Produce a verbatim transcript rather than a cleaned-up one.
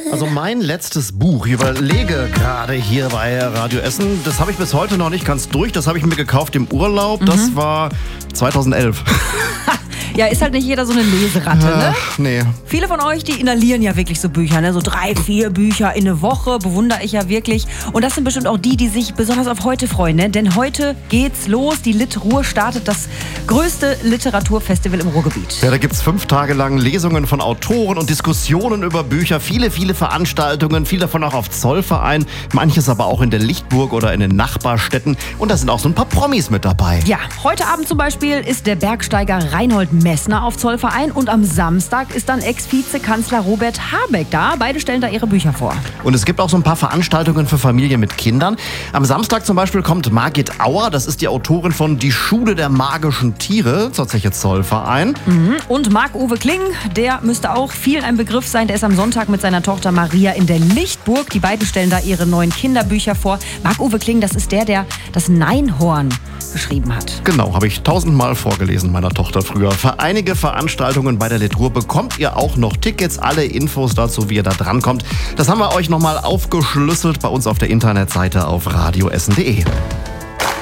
Also mein letztes Buch, ich überlege gerade hier bei Radio Essen, das habe ich bis heute noch nicht ganz durch. Das habe ich mir gekauft im Urlaub. Das mhm. war zweitausendelf. Ja, ist halt nicht jeder so eine Leseratte, ne? Ach, nee. Viele von euch, die inhalieren ja wirklich so Bücher, ne? So drei, vier Bücher in eine Woche, bewundere ich ja wirklich. Und das sind bestimmt auch die, die sich besonders auf heute freuen, ne? Denn heute geht's los. Die Lit Ruhr startet das größte Literaturfestival im Ruhrgebiet. Ja, da gibt's fünf Tage lang Lesungen von Autoren und Diskussionen über Bücher. Viele, viele Veranstaltungen, viel davon auch auf Zollverein. Manches aber auch in der Lichtburg oder in den Nachbarstädten. Und da sind auch so ein paar Promis mit dabei. Ja, heute Abend zum Beispiel ist der Bergsteiger Reinhold Messner auf Zollverein und am Samstag ist dann Ex-Vizekanzler Robert Habeck da. Beide stellen da ihre Bücher vor. Und es gibt auch so ein paar Veranstaltungen für Familien mit Kindern. Am Samstag zum Beispiel kommt Margit Auer, das ist die Autorin von Die Schule der magischen Tiere zur Zeche Zollverein. Mhm. Und Marc-Uwe Kling, der müsste auch vielen ein Begriff sein. Der ist am Sonntag mit seiner Tochter Maria in der Lichtburg. Die beiden stellen da ihre neuen Kinderbücher vor. Marc-Uwe Kling, das ist der, der das Neinhorn geschrieben hat. Genau, habe ich tausendmal vorgelesen meiner Tochter früher. Für einige Veranstaltungen bei der Lit Ruhr bekommt ihr auch noch Tickets. Alle Infos dazu, wie ihr da drankommt, das haben wir euch nochmal aufgeschlüsselt bei uns auf der Internetseite auf radioessen punkt de.